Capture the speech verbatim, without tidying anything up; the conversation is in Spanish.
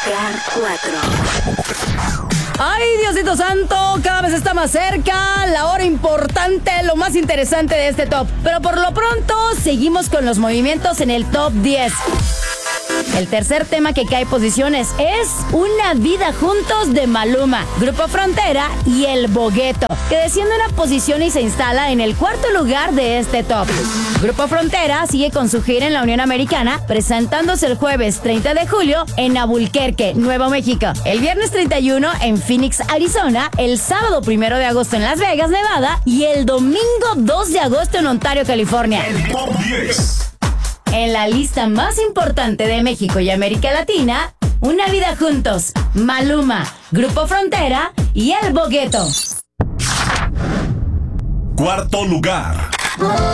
Lugar cuatro. Ay, Diosito Santo, cada vez está más cerca la hora importante, lo más interesante de este top. Pero por lo pronto, seguimos con los movimientos en el top diez. El tercer tema que cae posiciones es Una vida juntos de Maluma, Grupo Frontera y El Bogueto, que desciende una posición y se instala en el cuarto lugar de este top. Grupo Frontera sigue con su gira en la Unión Americana, presentándose el jueves treinta de julio en Albuquerque, Nuevo México, el viernes treinta y uno en Phoenix, Arizona, el sábado primero de agosto en Las Vegas, Nevada, y el domingo dos de agosto en Ontario, California. El top diez. En la lista más importante de México y América Latina, Una vida juntos, Maluma, Grupo Frontera y El Bogueto. Cuarto lugar.